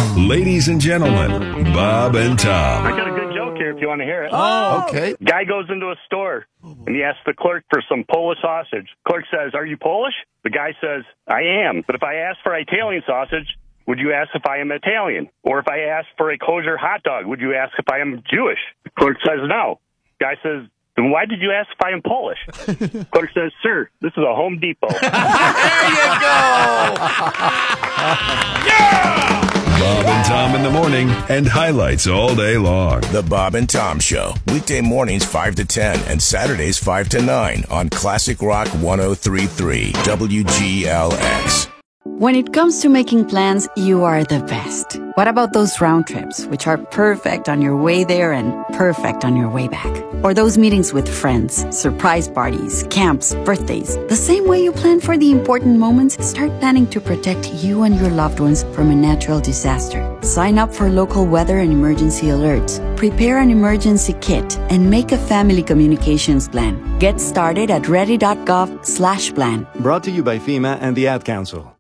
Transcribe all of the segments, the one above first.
Ladies and gentlemen, Bob and I Tom. got a good joke here if you want to hear it. Oh, okay. Guy goes into a store, and he asks the clerk for some Polish sausage. Clerk says, "Are you Polish?" The guy says, "I am. But if I ask for Italian sausage, would you ask if I am Italian? Or if I ask for a kosher hot dog, would you ask if I am Jewish?" The clerk says, "No." Guy says, "Then why did you ask if I am Polish?" Clerk says, "Sir, this is a Home Depot." There you go. Yeah! Bob and Tom in the morning and highlights all day long. The Bob and Tom Show. Weekday mornings 5 to 10 and Saturdays 5 to 9 on Classic Rock 103.3 WGLX. When it comes to making plans, you are the best. What about those round trips, which are perfect on your way there and perfect on your way back? Or those meetings with friends, surprise parties, camps, birthdays. The same way you plan for the important moments, start planning to protect you and your loved ones from a natural disaster. Sign up for local weather and emergency alerts. Prepare an emergency kit and make a family communications plan. Get started at ready.gov/plan. Brought to you by FEMA and the Ad Council.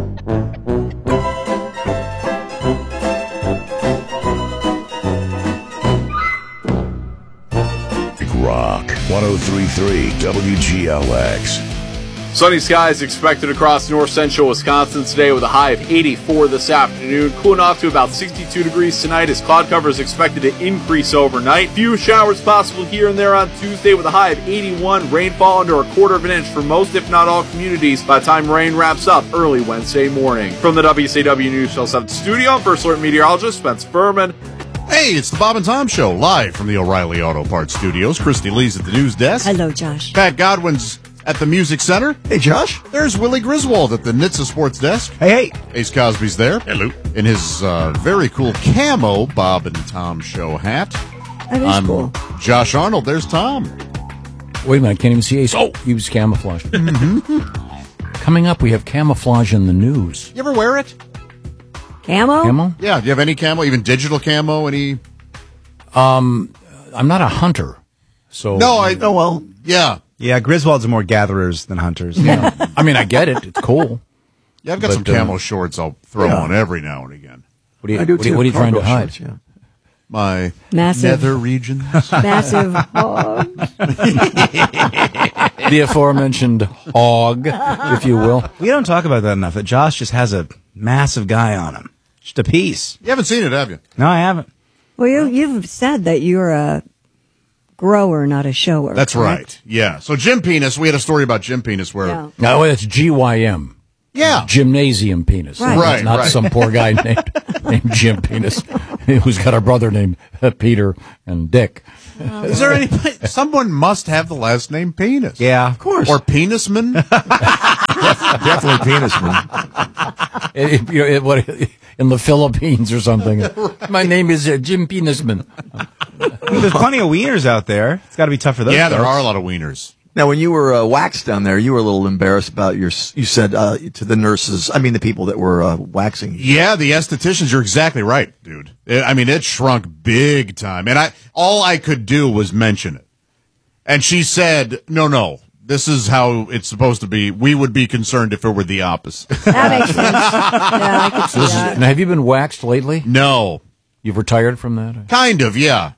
Rock 103.3 WGLX. Sunny skies expected across north central Wisconsin today with a high of 84 this afternoon. Cooling off to about 62 degrees tonight as cloud cover is expected to increase overnight. Few showers possible here and there on Tuesday with a high of 81. Rainfall under a quarter of an inch for most, if not all, communities by the time rain wraps up early Wednesday morning. From the WCW News Channel 7 studio, First Alert meteorologist Spence Furman. Hey, it's the Bob and Tom Show, live from the O'Reilly Auto Parts Studios. Christy Lee's at the news desk. Hello, Josh. Pat Godwin's at the Music Center. Hey, Josh. There's Willie Griswold at the NHTSA Sports Desk. Hey. Ace Cosby's there. Hello. In his very cool camo Bob and Tom Show hat. That is cool. Josh Arnold. There's Tom. Wait a minute, I can't even see Ace. Oh, he was camouflaged. Coming up, we have camouflage in the news. You ever wear it? Camo? Camo? Yeah. Do you have any camo, even digital camo? Any? I'm not a hunter, so yeah. Yeah, Griswolds are more gatherers than hunters. Yeah. I mean, I get it. It's cool. Yeah, I've got some camo shorts I'll throw on every now and again. What are you trying to hide? Shorts, yeah. My Massive. nether regions. Massive hog. The aforementioned hog, if you will. We don't talk about that enough. That Josh just has a massive guy on him. Just a piece. You haven't seen it, have you? No, I haven't. Well, you've said that you're a grower, not a shower. That's correct? right. Yeah. So Jim Penis, we had a story about Jim Penis where Yeah. No, that's GYM. Yeah. Gymnasium Penis. Right. Right, Not right. some poor guy named Jim Penis who's got a brother named Peter and Dick. Is there anybody? Someone must have the last name Penis. Yeah, of course. Or Penisman. Definitely penisman. In the Philippines or something. My name is Jim Penisman. There's plenty of wieners out there. It's got to be tough for those. Yeah, there folks. are a lot of wieners. Now, when you were waxed down there, you were a little embarrassed about you said to the nurses, the people that were waxing. Yeah, the estheticians, you're exactly right, dude. It shrunk big time. And all I could do was mention it. And she said, no, this is how it's supposed to be. We would be concerned if it were the opposite. That makes sense. Yeah, I could see that. Now, have you been waxed lately? No. You've retired from that? Kind of, yeah.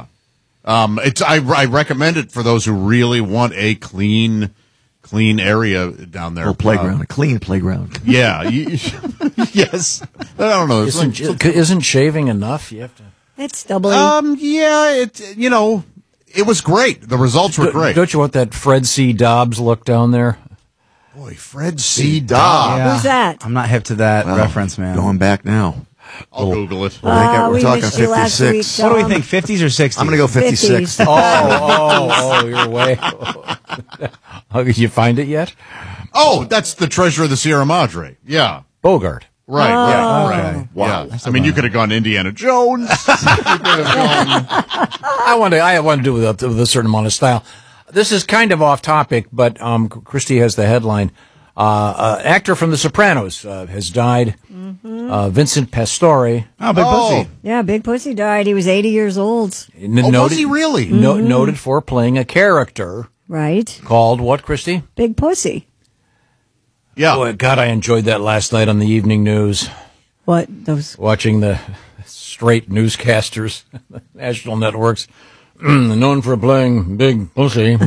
I recommend it for those who really want a clean area down there. A playground, a clean playground. Yeah. Yes. I don't know. Isn't shaving enough? You have to. It's doubly. Yeah. It was great. The results were great. Don't you want that Fred C. Dobbs look down there? Boy, Fred C. Dobbs. Yeah. Who's that? I'm not hip to that reference, man. Going back now. I'll Google it. We're we talking missed you last 56. week, What do we Tom. think, 50s or 60s? I'm going to go 56. 50s. Oh, you're way. Oh, did you find it yet? Oh, that's the Treasure of the Sierra Madre. Yeah. Bogart. Right. okay. Wow. Yeah. You could have gone Indiana Jones. You could have gone. I want to do it with a certain amount of style. This is kind of off topic, but Christy has the headline. Actor from The Sopranos has died. Vincent Pastore. Oh, Big Pussy. Yeah, Big Pussy died. He was 80 years old. Was he really? Noted for playing a character Right. called what, Christy? Big Pussy. Yeah. Boy, God, I enjoyed that last night on the evening news. What those? Watching the straight newscasters, national networks, known for playing big pussy.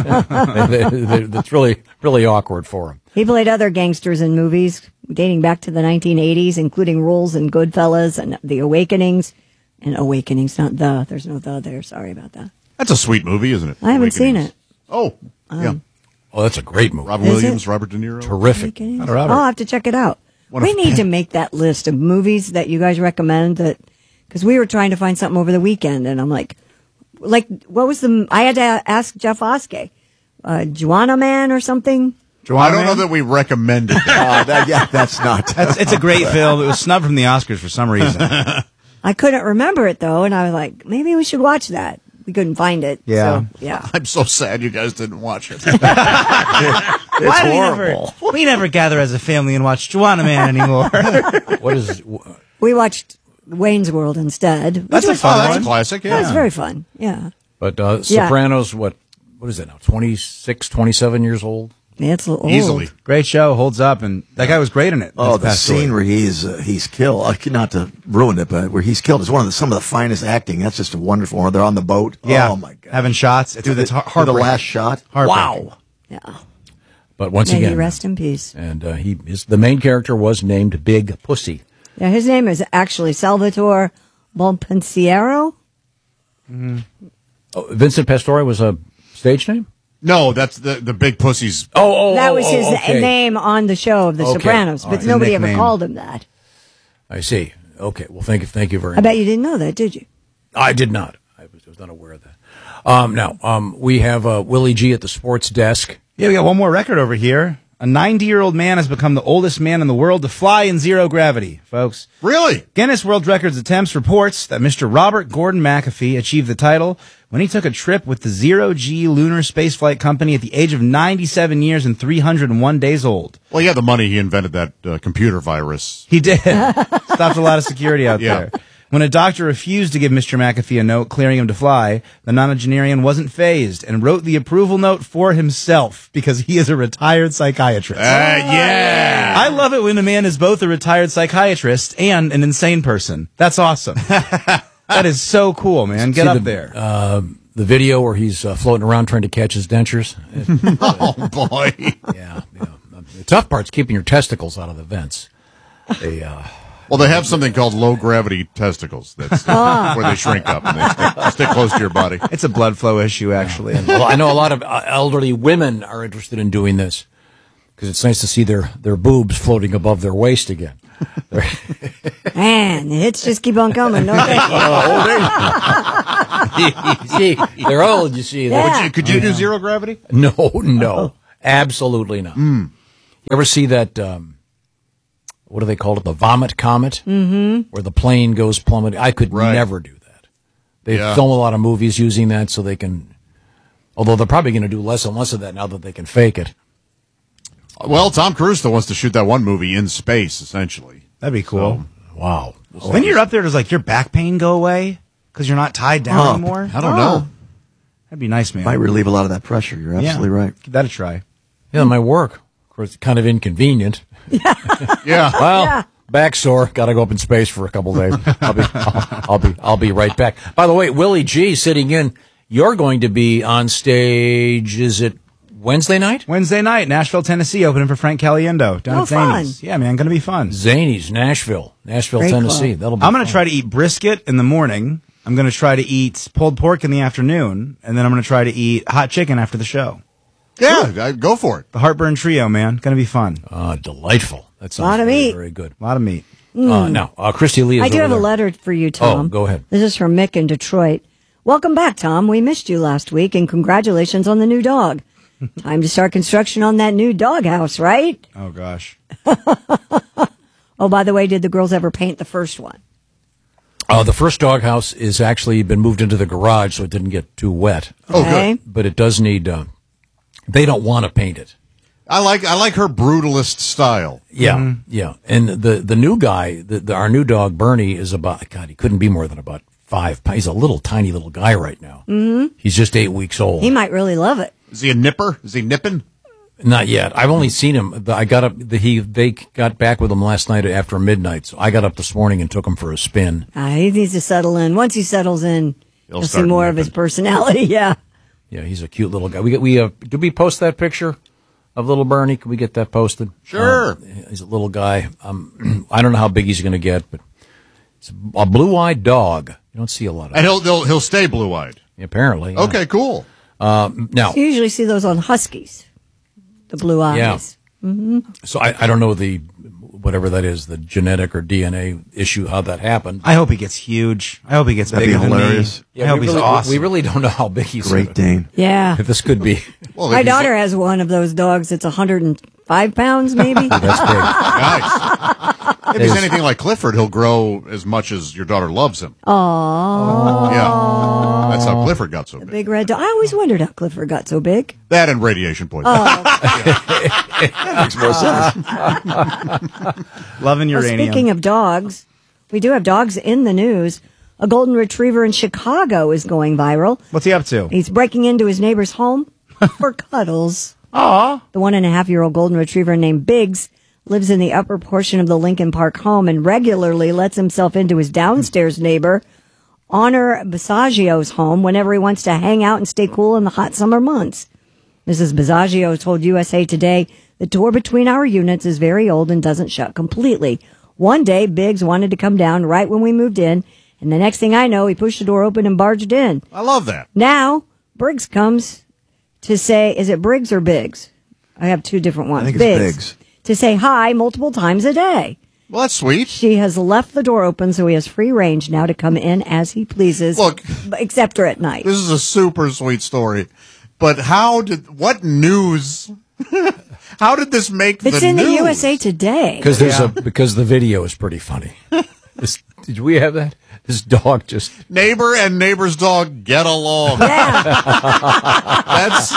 It's really awkward for him. He played other gangsters in movies dating back to the 1980s, including roles in Goodfellas and The Awakenings. And Awakenings, not the. There's no the there. Sorry about that. That's a sweet movie, isn't it? I haven't seen it. Oh, yeah. Oh, that's a great movie. Robin Williams, Robert De Niro. Terrific. Awakenings? I'll have to check it out. We need to make that list of movies that you guys recommend because we were trying to find something over the weekend, and I'm like, what was I had to ask Jeff Oskey, Juana Man or something? I don't know that we recommended that. That's not. It's a great film. It was snubbed from the Oscars for some reason. I couldn't remember it, though, and I was like, maybe we should watch that. We couldn't find it. Yeah. So, yeah. I'm so sad you guys didn't watch it. It's horrible. We never gather as a family and watch Juana Man anymore. We watched Wayne's World instead. That's a fun one. That's a classic, yeah. That's very fun, yeah. But Sopranos, what is it now, 26, 27 years old? Yeah, it's old. Easily. Great show, holds up, and that guy was great in it. Oh, the scene where he's killed. Not to ruin it, but where he's killed is some of the finest acting. That's just a wonderful one. They're on the boat. Yeah. Oh my god. Having shots. It's the last shot. Wow. Yeah. But once May again, he rest in peace. And the main character was named Big Pussy. Yeah, his name is actually Salvatore Bonpensiero. Mm-hmm. Oh, Vincent Pastore was a stage name? No, that's the Big Pussy's. That was his name on the show of The Sopranos, but nobody ever called him that. I see. Okay. Well, thank you very much. I bet you didn't know that, did you? I did not. I was not aware of that. Now, we have Willie G at the sports desk. Yeah, we got one more record over here. A 90-year-old man has become the oldest man in the world to fly in zero gravity, folks. Really? Guinness World Records attempts reports that Mr. Robert Gordon McAfee achieved the title when he took a trip with the Zero-G lunar spaceflight company at the age of 97 years and 301 days old. Well, he had the money. He invented that computer virus. He did. Stopped a lot of security out there. When a doctor refused to give Mr. McAfee a note clearing him to fly, the nonagenarian wasn't fazed and wrote the approval note for himself because he is a retired psychiatrist. Yeah. I love it when a man is both a retired psychiatrist and an insane person. That's awesome. That is so cool, man. Get up there. The video where he's floating around trying to catch his dentures. Oh, boy. Yeah. The tough part's keeping your testicles out of the vents. Well, they have something called low-gravity testicles. That's where they shrink up and they stick close to your body. It's a blood flow issue, actually. Well, I know a lot of elderly women are interested in doing this because it's nice to see their boobs floating above their waist again. Man, the hits just keep on coming, don't they? See, they're old, you see. Yeah. Could you do zero gravity? No. Absolutely not. You ever see that... what do they call it? The vomit comet? Mm-hmm. Where the plane goes plummeting. I could never do that. They film a lot of movies using that so they can, although they're probably going to do less and less of that now that they can fake it. Well, Tom Cruise still wants to shoot that one movie in space, essentially. That'd be cool. So, wow. When you're up there, does your back pain go away? Because you're not tied down anymore? I don't know. That'd be nice, man. Might relieve a lot of that pressure. You're absolutely right. Give that a try. Yeah, my work. Of course, it's kind of inconvenient. Yeah. Well, back sore. Got to go up in space for a couple days. I'll be right back. By the way, Willie G sitting in. You're going to be on stage. Is it Wednesday night? Wednesday night, Nashville, Tennessee, opening for Frank Caliendo down at Zany's. Fun. Yeah, man, going to be fun. Zany's, Nashville, Great Tennessee. club. That'll be. I'm going to try to eat brisket in the morning. I'm going to try to eat pulled pork in the afternoon, and then I'm going to try to eat hot chicken after the show. Yeah, go for it. The Heartburn Trio, man. Going to be fun. Delightful. That sounds Lot of meat. very good. A lot of meat. Now, Christy Lee is I do over have there. a letter for you, Tom. Oh, go ahead. This is from Mick in Detroit. Welcome back, Tom. We missed you last week, and congratulations on the new dog. Time to start construction on that new doghouse, right? Oh, gosh. Oh, by the way, did the girls ever paint the first one? The first doghouse is actually been moved into the garage, so it didn't get too wet. Oh, good. But it does need. They don't want to paint it. I like her brutalist style. Yeah, yeah. And the new guy, our new dog Bernie, is about. God, he couldn't be more than about 5 pounds. He's a little tiny little guy right now. Mm-hmm. He's just 8 weeks old. He might really love it. Is he a nipper? Is he nipping? Not yet. I've only seen him. They got back with him last night after midnight. So I got up this morning and took him for a spin. He needs to settle in. Once he settles in, you'll see more of his personality. Yeah. Yeah, he's a cute little guy. Did we post that picture of little Bernie? Can we get that posted? Sure. He's a little guy. I don't know how big he's going to get, but it's a blue-eyed dog. You don't see a lot of. And he'll stay blue-eyed. Apparently. Yeah. Okay, cool. Now You usually see those on huskies, the blue eyes. Yeah. Mm-hmm. So I don't know whatever that is, the genetic or DNA issue, how that happened. I hope he gets huge. I hope he gets That'd bigger be than hilarious. me. Yeah, I hope he's awesome. We really don't know how big he's Great Dane. Yeah. This could be. Well, My daughter has one of those dogs that's 105 pounds, maybe. That's big. Nice. If he's anything like Clifford, he'll grow as much as your daughter loves him. Aww. Yeah. That's how Clifford got so big. Big red dog. I always wondered how Clifford got so big. That and radiation poisoning. That makes more sense. Loving uranium. Speaking of dogs, we do have dogs in the news. A golden retriever in Chicago is going viral. What's he up to? He's breaking into his neighbor's home for cuddles. Aw. The 1.5-year-old golden retriever named Biggs lives in the upper portion of the Lincoln Park home and regularly lets himself into his downstairs neighbor, Honor Basaggio's home, whenever he wants to hang out and stay cool in the hot summer months. Mrs. Basaggio told USA Today, the door between our units is very old and doesn't shut completely. One day, Biggs wanted to come down right when we moved in, and the next thing I know, he pushed the door open and barged in. I love that. Now, Briggs comes to say, is it Briggs or Biggs? I have two different ones. I think it's Biggs. To say hi multiple times a day. Well, that's sweet. She has left the door open so he has free range now to come in as he pleases. Look, except for at night. This is a super sweet story. But what news? How did this make the news? It's in the USA Today. Because the video is pretty funny. Did we have that? This dog just neighbor and neighbor's dog get along. Yeah. That's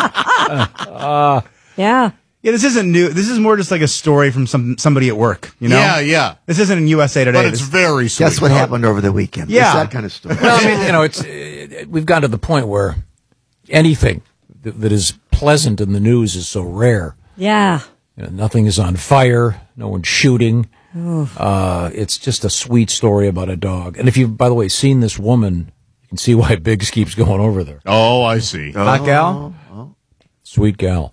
yeah. Yeah, this isn't new. This is more just like a story from somebody at work, you know? Yeah. This isn't in USA Today. But it's very sweet. That's what happened over the weekend. Yeah. It's that kind of story. Well, I mean, we've gotten to the point where anything that is pleasant in the news is so rare. Yeah. Nothing is on fire. No one's shooting. It's just a sweet story about a dog. And if you've, by the way, seen this woman, you can see why Biggs keeps going over there. Oh, I see. Hot gal? Sweet gal.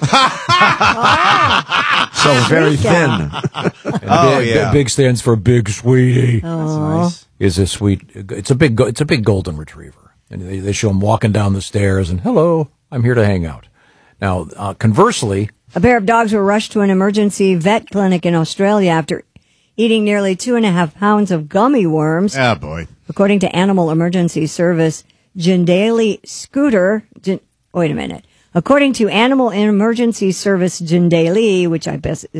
So very thin. Big stands for big sweetie. That's nice. Is a sweet. It's a big golden retriever, and they show him walking down the stairs and hello, I'm here to hang out. Now, conversely, a pair of dogs were rushed to an emergency vet clinic in Australia after eating nearly 2.5 pounds of gummy worms. Ah, boy. According to Animal Emergency Service, Jindali Scooter. Wait a minute. According to Animal Emergency Service Jindali, which I guess